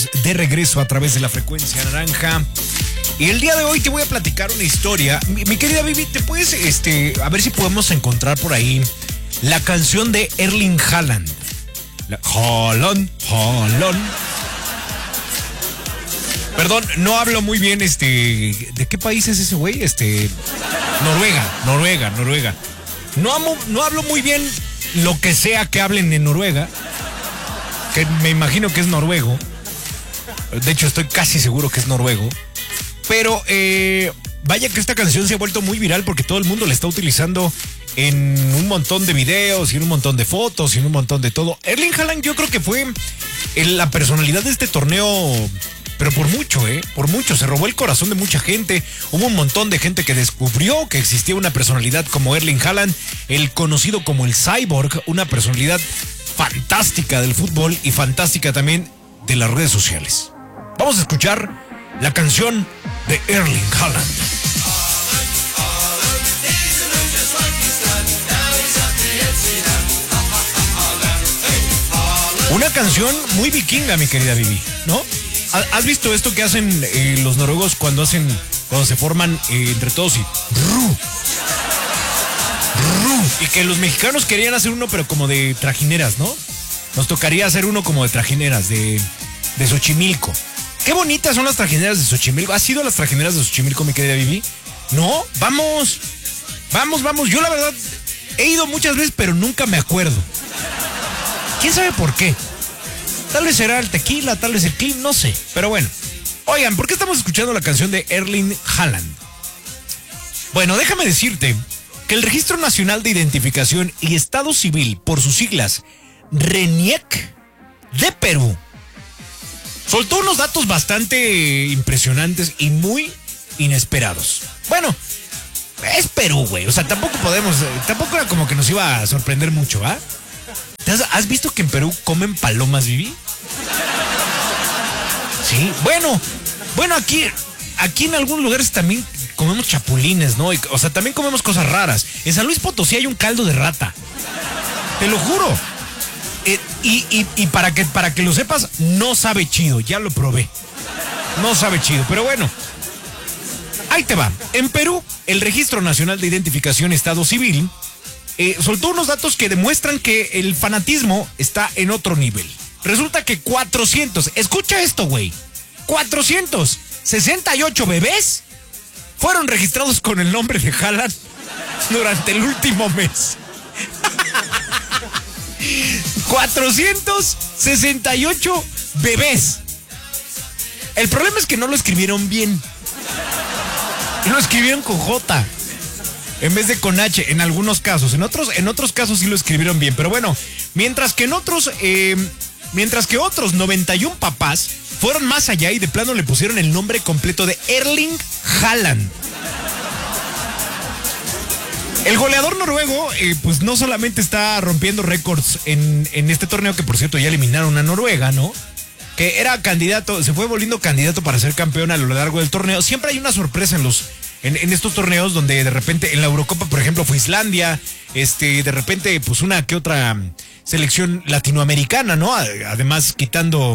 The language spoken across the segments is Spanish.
De regreso a través de la frecuencia naranja. Y el día de hoy te voy a platicar una historia. Mi querida Vivi, ¿te puedes, a ver si podemos encontrar por ahí la canción de Erling Haaland? Haaland. Perdón, no hablo muy bien, ¿de qué país es ese güey? Noruega. No hablo muy bien lo que sea que hablen en Noruega, que me imagino que es noruego. De hecho, estoy casi seguro que es noruego. Pero vaya que esta canción se ha vuelto muy viral porque todo el mundo la está utilizando en un montón de videos y en un montón de fotos y en un montón de todo. Erling Haaland yo creo que fue la personalidad de este torneo, pero por mucho, por mucho. Se robó el corazón de mucha gente. Hubo un montón de gente que descubrió que existía una personalidad como Erling Haaland, el conocido como el Cyborg, una personalidad fantástica del fútbol y fantástica también de las redes sociales. Vamos a escuchar la canción de Erling Haaland. Una canción muy vikinga, mi querida Vivi, ¿no? ¿Has visto esto que hacen los noruegos cuando se forman entre todos y y que los mexicanos querían hacer uno pero como de trajineras, ¿no? Nos tocaría hacer uno como de trajineras de Xochimilco. Qué bonitas son las trajineras de Xochimilco. ¿Has ido a las trajineras de Xochimilco, mi querida Vivi? No, vamos. Yo la verdad he ido muchas veces, pero nunca me acuerdo. ¿Quién sabe por qué? Tal vez será el tequila, tal vez el clima, no sé. Pero bueno, oigan, ¿por qué estamos escuchando la canción de Erling Haaland? Bueno, déjame decirte que el Registro Nacional de Identificación y Estado Civil, por sus siglas, RENIEC, de Perú, soltó unos datos bastante impresionantes y muy inesperados. Bueno, es Perú, güey. O sea, tampoco era como que nos iba a sorprender mucho, ¿ah? ¿Has visto que en Perú comen palomas, Vivi? Sí. Bueno, aquí en algunos lugares también comemos chapulines, ¿no? O sea, también comemos cosas raras. En San Luis Potosí hay un caldo de rata. Te lo juro. Y para que lo sepas, no sabe chido, ya lo probé. No sabe chido, pero bueno. Ahí te va. En Perú, el Registro Nacional de Identificación Estado Civil soltó unos datos que demuestran que el fanatismo está en otro nivel. Resulta que 400, escucha esto, güey, 468 bebés fueron registrados con el nombre de Haaland durante el último mes. 468 bebés. El problema es que no lo escribieron bien. Lo escribieron con J en vez de con H en algunos casos. En otros casos sí lo escribieron bien. Pero bueno, mientras que otros 91 papás fueron más allá y de plano le pusieron el nombre completo de Erling Haaland. El goleador noruego, pues no solamente está rompiendo récords en este torneo, que por cierto ya eliminaron a Noruega, ¿no? Que era candidato, se fue volviendo candidato para ser campeón a lo largo del torneo. Siempre hay una sorpresa en estos torneos donde de repente en la Eurocopa, por ejemplo, fue Islandia, de repente pues una que otra selección latinoamericana, ¿no? Además quitando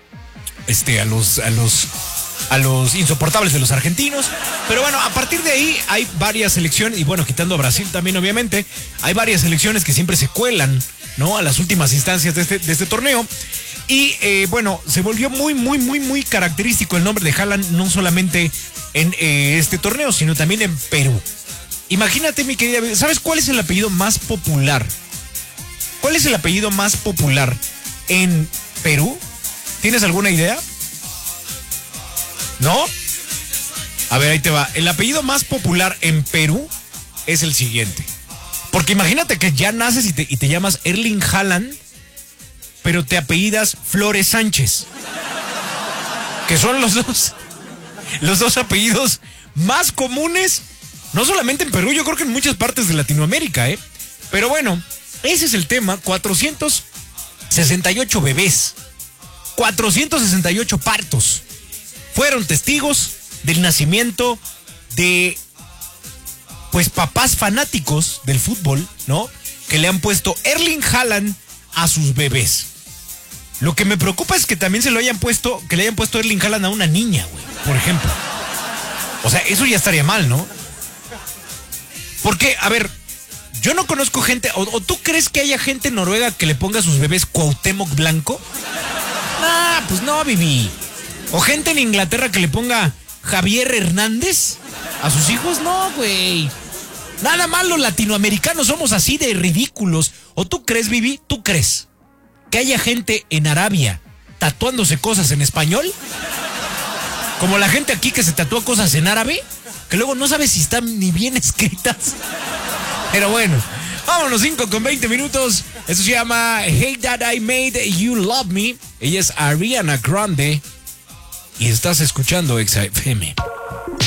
a los insoportables de los argentinos. Pero bueno, a partir de ahí hay varias selecciones, y bueno, quitando a Brasil también obviamente, hay varias selecciones que siempre se cuelan, ¿no? A las últimas instancias de este torneo. Y bueno, se volvió muy característico el nombre de Haaland, no solamente en este torneo, sino también en Perú. Imagínate, mi querida, ¿sabes cuál es el apellido más popular? ¿Cuál es el apellido más popular en Perú? ¿Tienes alguna idea? ¿No? A ver, ahí te va. El apellido más popular en Perú es el siguiente. Porque imagínate que ya naces y te llamas Erling Haaland, pero te apellidas Flores Sánchez. Que son los dos apellidos más comunes, no solamente en Perú, yo creo que en muchas partes de Latinoamérica, ¿eh? Pero bueno, ese es el tema. 468 bebés, 468 partos fueron testigos del nacimiento de, pues, papás fanáticos del fútbol, ¿no? Que le han puesto Erling Haaland a sus bebés. Lo que me preocupa es que también se lo hayan puesto, que le hayan puesto Erling Haaland a una niña, güey, por ejemplo. O sea, eso ya estaría mal, ¿no? Porque, a ver, yo no conozco gente, o tú crees que haya gente en Noruega que le ponga a sus bebés Cuauhtémoc Blanco? Ah, pues no, Vivi. O gente en Inglaterra que le ponga Javier Hernández a sus hijos, no, güey. Nada más los latinoamericanos somos así de ridículos. ¿O tú crees, Vivi? ¿Tú crees que haya gente en Arabia tatuándose cosas en español? Como la gente aquí que se tatúa cosas en árabe, que luego no sabe si están ni bien escritas. Pero bueno, vámonos, 5:20. Eso se llama Hey That I Made You Love Me. Ella es Ariana Grande y estás escuchando XFM.